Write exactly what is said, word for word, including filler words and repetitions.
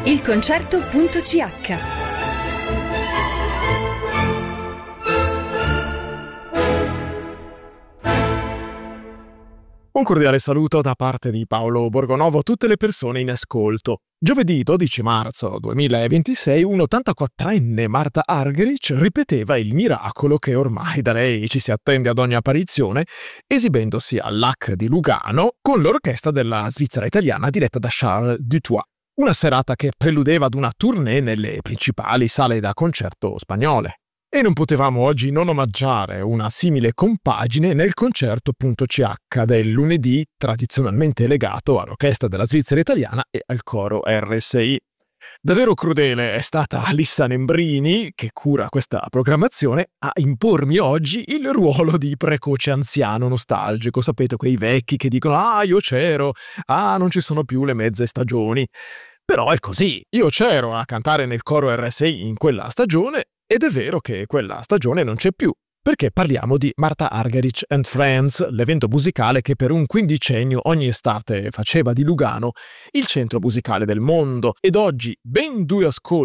il concerto punto c h. Un cordiale saluto da parte di Paolo Borgonovo a tutte le persone in ascolto. Giovedì dodici marzo duemilaventisei un ottantaquattrenne Marta Argerich ripeteva il miracolo che ormai da lei ci si attende ad ogni apparizione, esibendosi all'A C di Lugano con l'orchestra della Svizzera italiana diretta da Charles Dutoit. Una serata che preludeva ad una tournée nelle principali sale da concerto spagnole. E non potevamo oggi non omaggiare una simile compagine nel concerto punto c h del lunedì, tradizionalmente legato all'orchestra della Svizzera italiana e al coro R S I. Davvero crudele è stata Alissa Nembrini, che cura questa programmazione, a impormi oggi il ruolo di precoce anziano nostalgico. Sapete, quei vecchi che dicono «Ah, io c'ero, ah, non ci sono più le mezze stagioni». Però è così, io c'ero a cantare nel coro R S I in quella stagione, ed è vero che quella stagione non c'è più, perché parliamo di Marta Argerich and Friends, l'evento musicale che per un quindicennio ogni estate faceva di Lugano il centro musicale del mondo, ed oggi ben due ascolti